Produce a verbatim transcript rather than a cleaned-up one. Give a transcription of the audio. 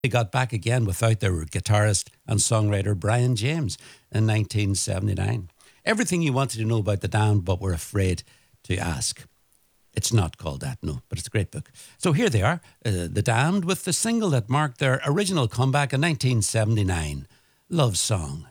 They got back again without their guitarist and songwriter Brian James in nineteen seventy-nine. Everything you wanted to know about the Damned but were afraid to ask. It's not called that, no, but it's a great book. So here they are, uh, The Damned, with the single that marked their original comeback in nineteen seventy-nine, Love Song.